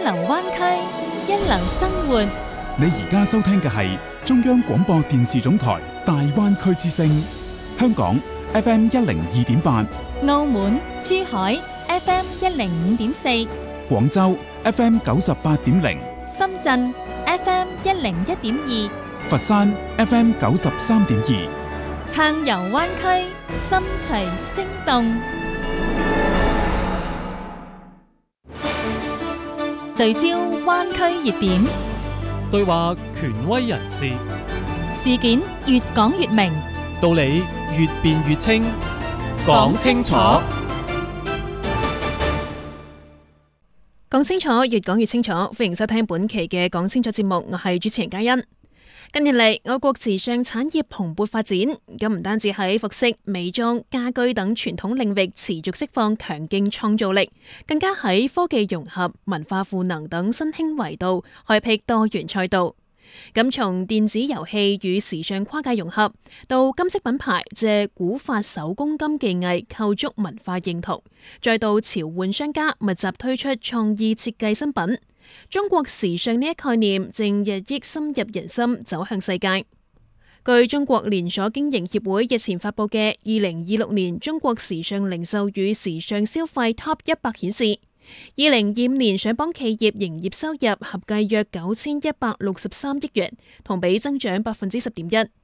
流灣區，一流生活。 你而家收聽嘅係中央廣播電視總台大灣區之聲，香港 FM 102.8， 澳門、珠海 FM 105.4， 廣州 FM 98.0， 深圳 FM 101.2， 佛山 FM 93.2， 暢遊灣區，心隨聲動。聚焦灣區熱點， 對話權威人士， 事件越講越明， 道理越辯越清，講清楚。 講清楚，越講越清楚。歡迎收聽本期嘅講清楚節目，我係主持人嘉欣。近年嚟，我國時尚產業蓬勃發展，咁唔單止喺服飾、美妝、家居等傳統領域持續釋放強勁創造力，更加喺科技融合、文化賦能等新興維度開闢多元賽道。咁從電子遊戲與時尚跨界融合，到金飾品牌借古法手工金技藝構築文化認同，再到潮玩商家密集推出創意設計新品，中國時尚呢一概念正日益深入人心，走向世界。據中國連鎖經營協會日前發佈嘅2026年中國時尚零售與時尚消費 Top 100顯示，2025年上榜企業營業收入合計約9163億元，同比增長10.1%。